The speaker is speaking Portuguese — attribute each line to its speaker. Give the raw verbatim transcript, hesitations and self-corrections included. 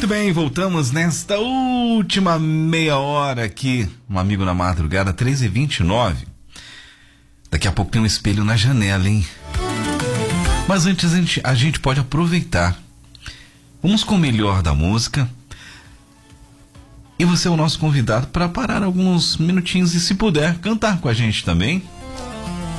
Speaker 1: Muito bem, voltamos nesta última meia hora aqui, um amigo na madrugada, treze e vinte e nove. Daqui a pouco tem um espelho na janela, hein? Mas antes a gente, a gente pode aproveitar. Vamos com o melhor da música. E você é o nosso convidado para parar alguns minutinhos e, se puder, cantar com a gente também.